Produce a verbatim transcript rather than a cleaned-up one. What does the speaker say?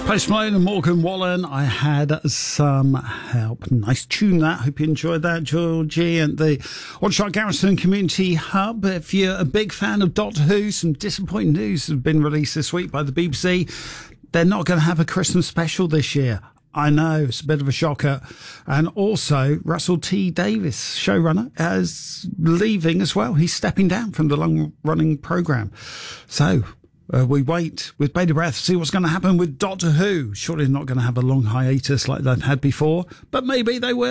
Post Malone and Morgan Wallen. I had some help. Nice tune that. Hope you enjoyed that, Georgie, and the Aldershot Garrison Community Hub. If you're a big fan of Doctor Who, some disappointing news has been released this week by the B B C. They're not going to have a Christmas special this year. I know, it's a bit of a shocker. And also, Russell T Davies, showrunner, is leaving as well. He's stepping down from the long-running programme. So, uh, we wait with bated breath to see what's going to happen with Doctor Who. Surely not going to have a long hiatus like they've had before, but maybe they will.